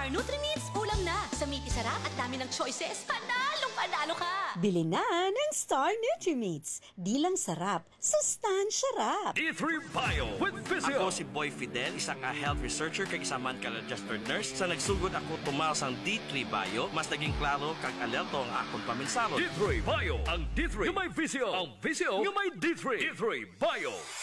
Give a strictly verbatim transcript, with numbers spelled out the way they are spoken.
Star Nutri-Meats, ulam na. Sa meaty sarap at dami ng choices, panalong panalo ka. Bili na ng Star Nutri-Meats. Di lang sarap, sustansya rap. D three Bio with Physio. Ako si Boy Fidel, isang uh, health researcher kag isa man ka registered nurse. Sa nagsugod ako tumaw sang D three Bio, mas naging klaro kag alerto ang akong paminsalo. D three Bio. Ang D three yung may Physio. Ang Physio yung may D three. D three Bio.